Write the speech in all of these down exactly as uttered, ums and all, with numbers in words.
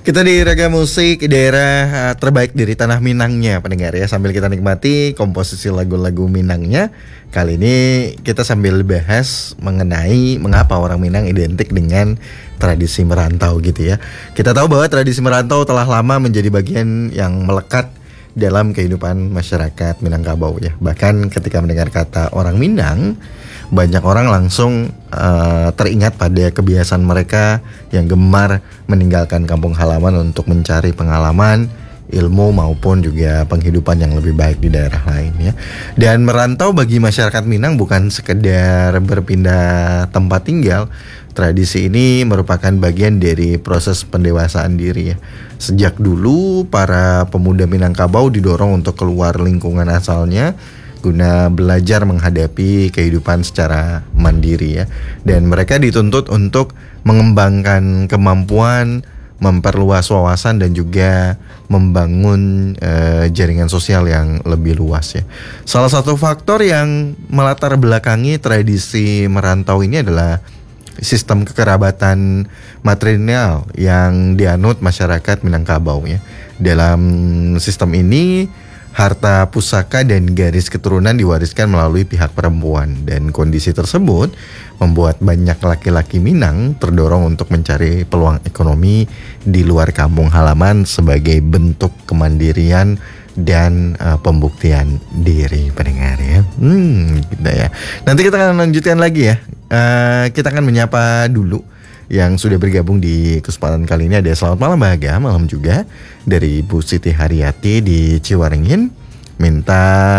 Kita di Raga Musik, daerah uh, terbaik dari tanah Minangnya pendengar ya. Sambil kita nikmati komposisi lagu-lagu Minangnya. Kali ini kita sambil bahas mengenai mengapa orang Minang identik dengan tradisi merantau gitu ya. Kita tahu bahwa tradisi merantau telah lama menjadi bagian yang melekat dalam kehidupan masyarakat Minangkabau ya. Bahkan ketika mendengar kata orang Minang, banyak orang langsung uh, teringat pada kebiasaan mereka yang gemar meninggalkan kampung halaman untuk mencari pengalaman, ilmu maupun juga penghidupan yang lebih baik di daerah lain ya. Dan merantau bagi masyarakat Minang bukan sekedar berpindah tempat tinggal. Tradisi ini merupakan bagian dari proses pendewasaan diri ya. Sejak dulu para pemuda Minangkabau didorong untuk keluar lingkungan asalnya guna belajar menghadapi kehidupan secara mandiri ya. Dan mereka dituntut untuk mengembangkan kemampuan, memperluas wawasan dan juga membangun eh, jaringan sosial yang lebih luas ya. Salah satu faktor yang melatar belakangi tradisi merantau ini adalah sistem kekerabatan matrilineal yang dianut masyarakat Minangkabau ya. Dalam sistem ini harta pusaka dan garis keturunan diwariskan melalui pihak perempuan. Dan kondisi tersebut membuat banyak laki-laki Minang terdorong untuk mencari peluang ekonomi di luar kampung halaman sebagai bentuk kemandirian dan uh, pembuktian diri pendengar ya. Hmm, gitu ya. Nanti kita akan lanjutkan lagi ya. Uh, kita akan menyapa dulu yang sudah bergabung di kesempatan kali ini. Ada selamat malam Bahagia, malam juga dari Ibu Siti Haryati di Ciwaringin, minta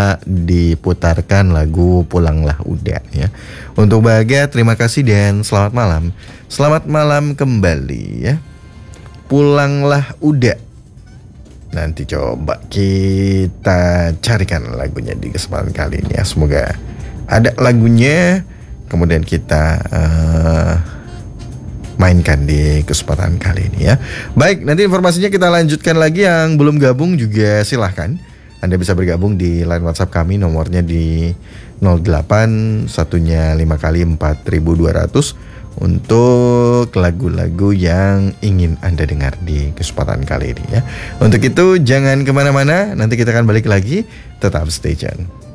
diputarkan lagu Pulanglah Uda ya. Untuk Bahagia terima kasih dan selamat malam. Selamat malam kembali ya. Pulanglah Uda. Nanti coba kita carikan lagunya di kesempatan kali ini ya. Semoga ada lagunya, kemudian kita uh, mainkan di kesempatan kali ini ya. Baik, nanti informasinya kita lanjutkan lagi. Yang belum gabung juga silahkan, Anda bisa bergabung di line WhatsApp kami, nomornya di nol delapan satunya lima kali empat ribu dua ratus untuk lagu-lagu yang ingin Anda dengar di kesempatan kali ini ya. Untuk itu jangan kemana-mana, nanti kita akan balik lagi, tetap stay tune.